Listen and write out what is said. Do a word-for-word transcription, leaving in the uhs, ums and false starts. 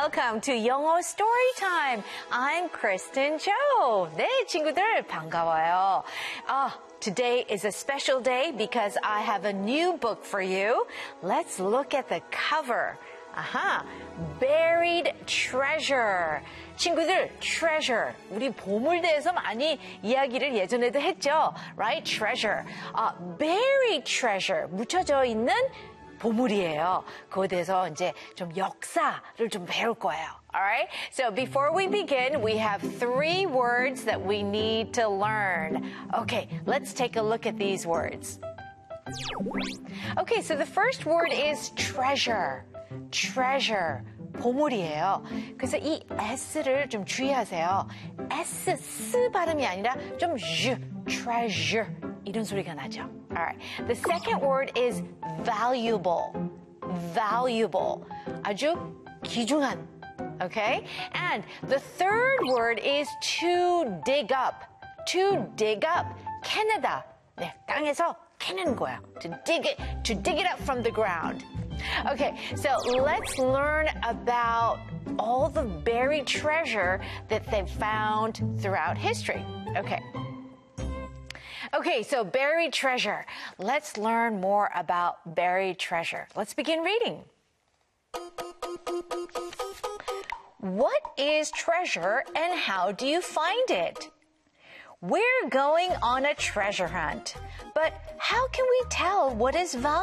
welcome to 영어 Story Time. I'm Kristen Cho. 네, 친구들 반가워요. Uh, today is a special day because I have a new book for you. Let's look at the cover. 아하, Buried Treasure. 친구들, treasure. 우리 보물에 대해서 많이 이야기를 예전에도 했죠. Right? Treasure. 아, buried treasure. 묻혀져 있는 보물이에요. 그거에 대해서 이제 좀 역사를 좀 배울 거예요. Alright? So before we begin, we have three words that we need to learn. Okay, let's take a look at these words. Okay, so the first word is treasure. treasure. 보물이에요. 그래서 이 S를 좀 주의하세요. S, S 발음이 아니라 좀 Z, treasure. 이런 소리가 나죠. Alright. The second word is valuable. valuable. 아주 귀중한. Okay? And the third word is to dig up. to dig up. 캐내다. 네, 땅에서 캐내는 거예요. To dig it, to dig it up from the ground. Okay, so let's learn about all the buried treasure that they've found throughout history. Okay. Okay, so buried treasure. Let's learn more about buried treasure. Let's begin reading. What is treasure and how do you find it? We're going on a treasure hunt. But how can we tell what is valuable?